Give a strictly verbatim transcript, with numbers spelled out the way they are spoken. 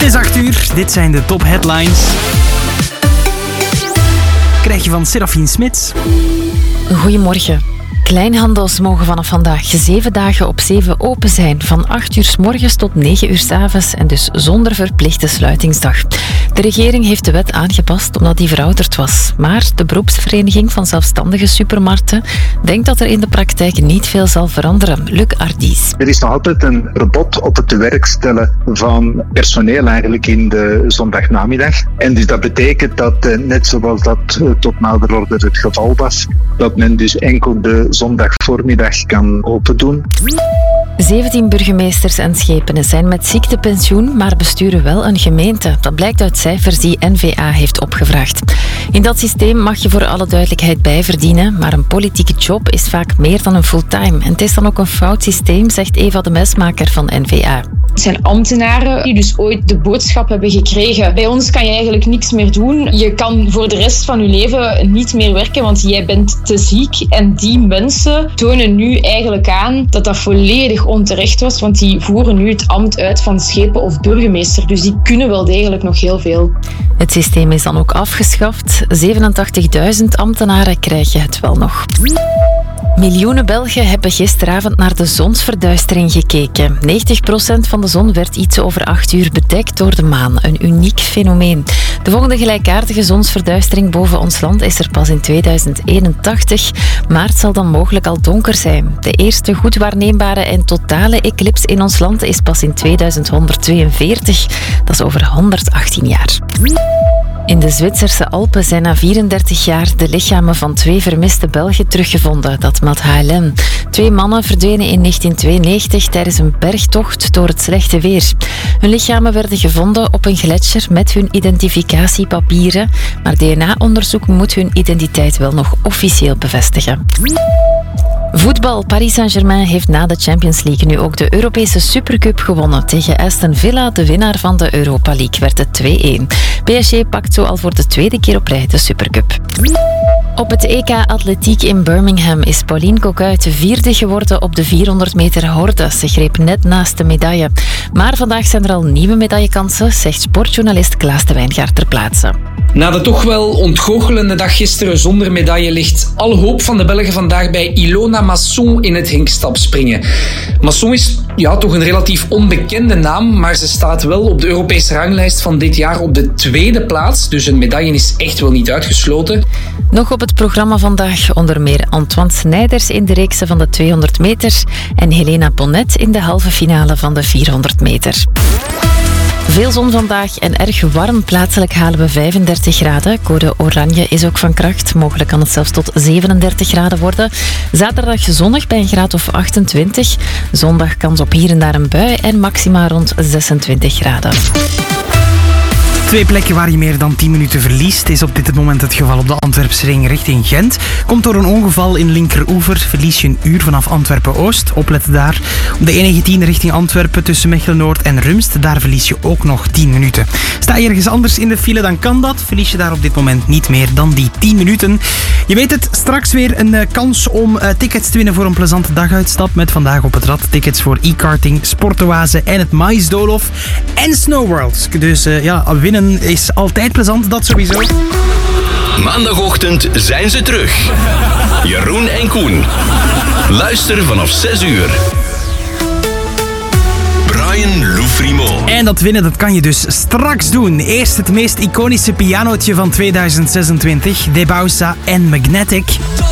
is acht uur, dit zijn de top headlines. Krijg je van Serafine Smits. Goedemorgen. Kleinhandels mogen vanaf vandaag zeven dagen op zeven open zijn, van acht uur 's morgens tot negen uur 's avonds en dus zonder verplichte sluitingsdag. De regering heeft de wet aangepast omdat die verouderd was. Maar de beroepsvereniging van zelfstandige supermarkten denkt dat er in de praktijk niet veel zal veranderen. Luc Ardies. Er is nog altijd een verbod op het te werk stellen van personeel eigenlijk in de zondagnamiddag. En dus dat betekent dat, net zoals dat tot nader orde het geval was, dat men dus enkel de zondagvoormiddag kan open doen. zeventien burgemeesters en schepenen zijn met ziektepensioen, maar besturen wel een gemeente. Dat blijkt uit cijfers die N V A heeft opgevraagd. In dat systeem mag je voor alle duidelijkheid bijverdienen, maar een politieke job is vaak meer dan een fulltime. En het is dan ook een fout systeem, zegt Eva de Mesmaker van N V A. Het zijn ambtenaren die dus ooit de boodschap hebben gekregen. Bij ons kan je eigenlijk niks meer doen. Je kan voor de rest van je leven niet meer werken, want jij bent te ziek. En die mensen tonen nu eigenlijk aan dat dat volledig onterecht was, want die voeren nu het ambt uit van schepen of burgemeester. Dus die kunnen wel degelijk nog heel veel. Het systeem is dan ook afgeschaft. zevenentachtigduizend ambtenaren krijgen het wel nog. Miljoenen Belgen hebben gisteravond naar de zonsverduistering gekeken. negentig procent van de zon werd iets over acht uur bedekt door de maan. Een uniek fenomeen. De volgende gelijkaardige zonsverduistering boven ons land is er pas in tweeduizend eenentachtig. Maar het zal dan mogelijk al donker zijn. De eerste goed waarneembare en totale eclips in ons land is pas in tweeduizend honderdtweeënveertig. Dat is over honderdachttien jaar. In de Zwitserse Alpen zijn na vierendertig jaar de lichamen van twee vermiste Belgen teruggevonden. Dat meldt H L M. Twee mannen verdwenen in negentien tweeënnegentig tijdens een bergtocht door het slechte weer. Hun lichamen werden gevonden op een gletsjer met hun identificatiepapieren. Maar D N A-onderzoek moet hun identiteit wel nog officieel bevestigen. Voetbal. Paris Saint-Germain heeft na de Champions League nu ook de Europese Supercup gewonnen. Tegen Aston Villa, de winnaar van de Europa League, werd het twee-een. P S G pakt zo al voor de tweede keer op rij de Supercup. Op het E K Atletiek in Birmingham is Pauline Coquuyt vierde geworden op de vierhonderd meter horde. Ze greep net naast de medaille. Maar vandaag zijn er al nieuwe medaillekansen, zegt sportjournalist Klaas de Wijngaard ter plaatse. Na de toch wel ontgoochelende dag gisteren zonder medaille ligt alle hoop van de Belgen vandaag bij Ilona Masson in het hinkstapspringen. Masson is ja, toch een relatief onbekende naam, maar ze staat wel op de Europese ranglijst van dit jaar op de tweede plaats, dus een medaille is echt wel niet uitgesloten. Nog op het programma vandaag onder meer Antoine Snijders in de reekse van de tweehonderd meter en Helena Bonnet in de halve finale van de vierhonderd meter. Veel zon vandaag en erg warm. Plaatselijk halen we vijfendertig graden. Code oranje is ook van kracht. Mogelijk kan het zelfs tot zevenendertig graden worden. Zaterdag zonnig bij een graad of achtentwintig. Zondag kans op hier en daar een bui en maxima rond zesentwintig graden. Twee plekken waar je meer dan tien minuten verliest is op dit moment het geval op de Antwerpsring richting Gent. Komt door een ongeval in linkeroever, verlies je een uur vanaf Antwerpen-Oost. Opletten daar. Op de E negentien richting Antwerpen tussen Mechelen-Noord en Rumst, daar verlies je ook nog tien minuten. Sta je ergens anders in de file, dan kan dat. Verlies je daar op dit moment niet meer dan die tien minuten. Je weet het, straks weer een uh, kans om uh, tickets te winnen voor een plezante daguitstap met vandaag op het rad tickets voor e-karting, Sportoase en het Maïsdoolhof en Snowworld. Dus uh, ja, winnen is altijd plezant, dat sowieso. Maandagochtend zijn ze terug. Jeroen en Koen. Luister vanaf zes uur. Brian Loufrimo. En dat winnen, dat kan je dus straks doen. Eerst het meest iconische pianootje van tweeduizend zesentwintig. Debausa en Magnetic.